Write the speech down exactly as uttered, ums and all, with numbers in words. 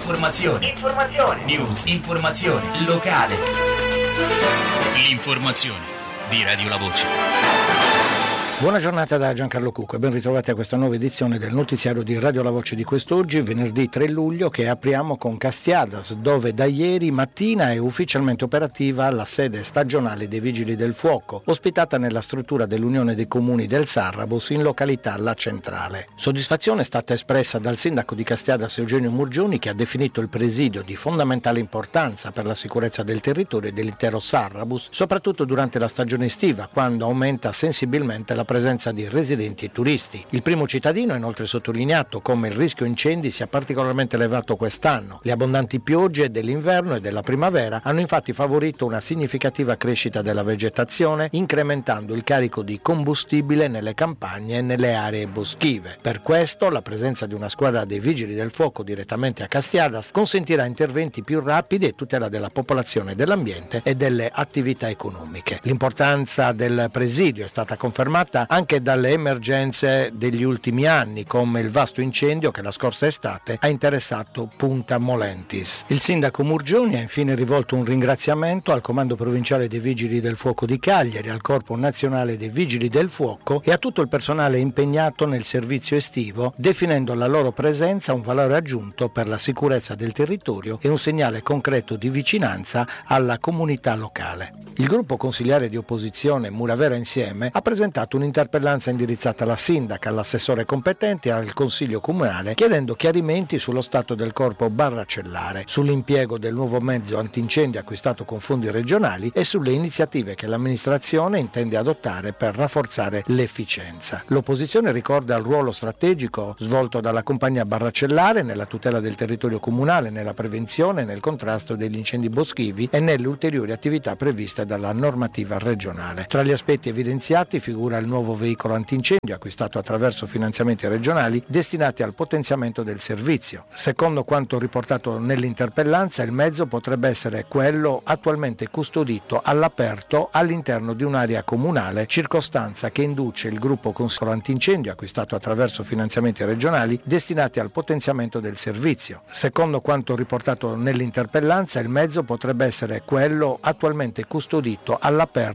Informazione. Informazione. News. Informazione. Locale. L'informazione di Radio La Voce. Buona giornata da Giancarlo Cucco e ben ritrovati a questa nuova edizione del notiziario di Radio La Voce di quest'oggi, venerdì tre luglio, che apriamo con Castiadas, dove da ieri mattina è ufficialmente operativa la sede stagionale dei Vigili del Fuoco, ospitata nella struttura dell'Unione dei Comuni del Sarrabus in località La Centrale. Soddisfazione è stata espressa dal sindaco di Castiadas Eugenio Murgioni, che ha definito il presidio di fondamentale importanza per la sicurezza del territorio e dell'intero Sarrabus, soprattutto durante la stagione estiva, quando aumenta sensibilmente la presenza di residenti e turisti. Il primo cittadino ha inoltre sottolineato come il rischio incendi sia particolarmente elevato quest'anno. Le abbondanti piogge dell'inverno e della primavera hanno infatti favorito una significativa crescita della vegetazione, incrementando il carico di combustibile nelle campagne e nelle aree boschive. Per questo la presenza di una squadra dei Vigili del Fuoco direttamente a Castiadas consentirà interventi più rapidi e tutela della popolazione, dell'ambiente e delle attività economiche. L'importanza del presidio è stata confermata anche dalle emergenze degli ultimi anni, come il vasto incendio che la scorsa estate ha interessato Punta Molentis. Il sindaco Murgioni ha infine rivolto un ringraziamento al Comando Provinciale dei Vigili del Fuoco di Cagliari, al Corpo Nazionale dei Vigili del Fuoco e a tutto il personale impegnato nel servizio estivo, definendo la loro presenza un valore aggiunto per la sicurezza del territorio e un segnale concreto di vicinanza alla comunità locale. Il gruppo consiliare di opposizione Muravera Insieme ha presentato un'interpellanza indirizzata alla sindaca, all'assessore competente e al consiglio comunale, chiedendo chiarimenti sullo stato del corpo barracellare, sull'impiego del nuovo mezzo antincendio acquistato con fondi regionali e sulle iniziative che l'amministrazione intende adottare per rafforzare l'efficienza. L'opposizione ricorda il ruolo strategico svolto dalla compagnia barracellare nella tutela del territorio comunale, nella prevenzione e nel contrasto degli incendi boschivi e nelle ulteriori attività previste dalla normativa regionale. Tra gli aspetti evidenziati figura il nuovo veicolo antincendio acquistato attraverso finanziamenti regionali destinati al potenziamento del servizio. Secondo quanto riportato nell'interpellanza, il mezzo potrebbe essere quello attualmente custodito all'aperto all'interno di un'area comunale, circostanza che induce il gruppo consiglio antincendio acquistato attraverso finanziamenti regionali destinati al potenziamento del servizio. Secondo quanto riportato nell'interpellanza, il mezzo potrebbe essere quello attualmente custodito all'aperto